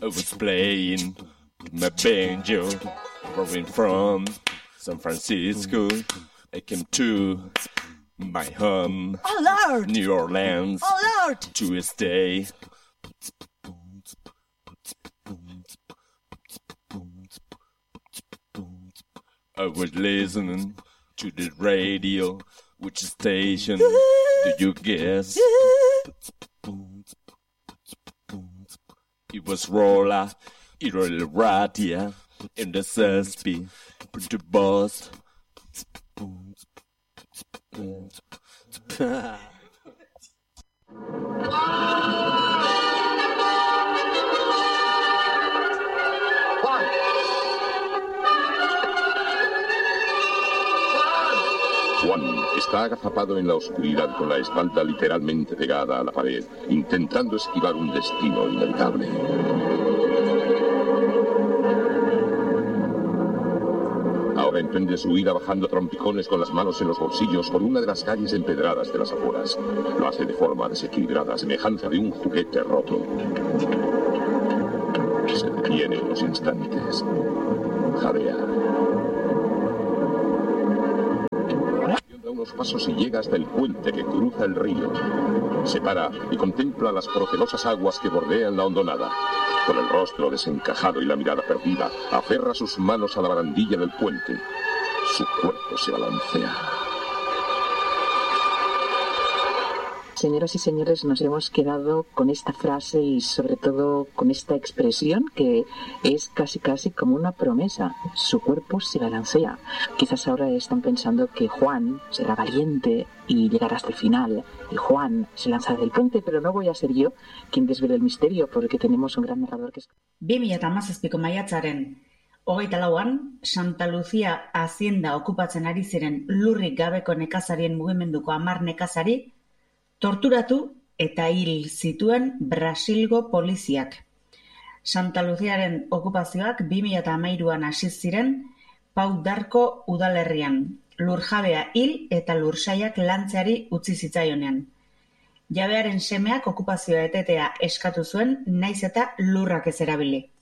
I was playing my banjo, rolling from San Francisco. I came to my home, oh Lord, New Orleans, oh Lord, to stay. I was listening to the radio. Which station do you guess? It was Rolla, Irradia, and the Sespi, the boss. Juan está agazapado en la oscuridad con la espalda literalmente pegada a la pared, intentando esquivar un destino inevitable. Ahora emprende su huida bajando trompicones con las manos en los bolsillos por una de las calles empedradas de las afueras. Lo hace de forma desequilibrada, semejanza de un juguete roto. Se detiene unos instantes. Jadea. Da unos pasos y llega hasta el puente que cruza el río. Se para y contempla las procelosas aguas que bordean la hondonada. Con el rostro desencajado y la mirada perdida, aferra sus manos a la barandilla del puente. Su cuerpo se balancea. Señoras y señores, nos hemos quedado con esta frase y sobre todo con esta expresión que es casi como una promesa. Su cuerpo se balancea. Quizás ahora están pensando que Juan será valiente y llegará hasta el final. Y Juan se lanzará del puente, pero no voy a ser yo quien desvele el misterio porque tenemos un gran narrador que es... 2017ko maiatzaren 24an, Santa Lucia Hacienda okupatzen ari ziren lurrik gabeko nekazarien mugimenduko 10 nekazari torturatu eta hil zituen Brasilgo poliziak. Santa Luziaren okupazioak 2013an hasi ziren Pau d'Arco udalerrian, lurjabea hil eta lursaiak lantzeari utzi zitzaionean. Jabearen semeak okupazioa etetea eskatu zuen, naiz eta lurrak ez erabili.